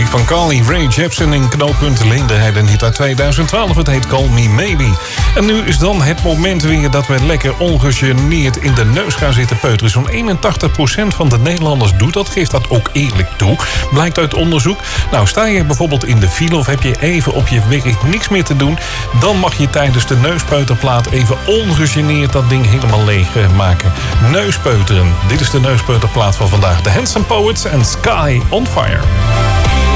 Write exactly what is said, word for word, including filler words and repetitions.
muziek van Carly Rae Jepsen in knooppunt Lindenheid. En hit uit tweeduizend twaalf, het heet Call Me Maybe. En nu is dan het moment weer dat we lekker ongegeneerd in de neus gaan zitten peuteren. Zo'n eenentachtig procent van de Nederlanders doet dat, geeft dat ook eerlijk toe. Blijkt uit onderzoek. Nou, sta je bijvoorbeeld in de file of heb je even op je werk niks meer te doen, dan mag je tijdens de neuspeuterplaat even ongegeneerd dat ding helemaal leeg maken. Neuspeuteren. Dit is de neuspeuterplaat van vandaag. The Handsome Poets en Sky on Fire.